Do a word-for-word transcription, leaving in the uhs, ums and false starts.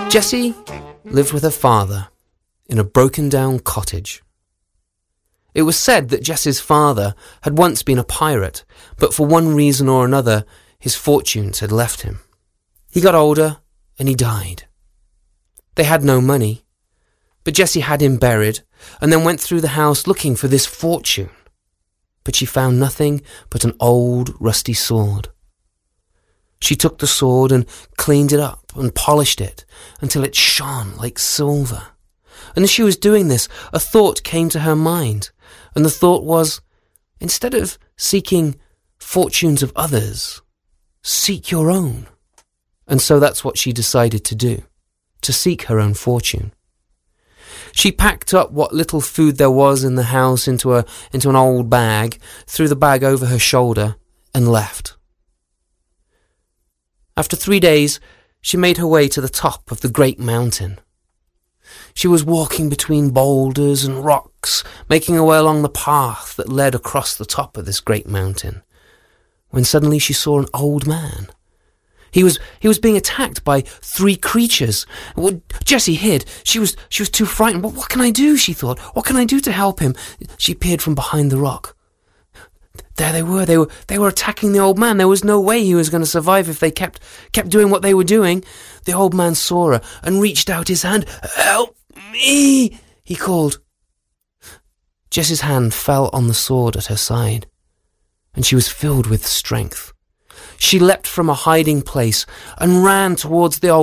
Jessie lived with her father in a broken-down cottage. It was said that Jessie's father had once been a pirate, but for one reason or another, his fortunes had left him. He got older and he died. They had no money, but Jessie had him buried and then went through the house looking for this fortune. But she found nothing but an old rusty sword. She took the sword and cleaned it up and polished it until it shone like silver. And as she was doing this, a thought came to her mind, and the thought was, instead of seeking fortunes of others, seek your own. And so that's what she decided to do, to seek her own fortune. She packed up what little food there was in the house into a into an old bag, threw the bag over her shoulder, and left. After three days, she made her way to the top of the great mountain. She was walking between boulders and rocks, making her way along the path that led across the top of this great mountain, when suddenly she saw an old man. He was he was being attacked by three creatures. Well, Jessie hid. She was she was too frightened. But what can I do? She thought. What can I do to help him? She peered from behind the rock. There they were. They were they were attacking the old man. There was no way he was going to survive if they kept kept doing what they were doing. The old man saw her and reached out his hand. "Help me!" he called. Jessie's hand fell on the sword at her side, and she was filled with strength. She leapt from a hiding place and ran towards the old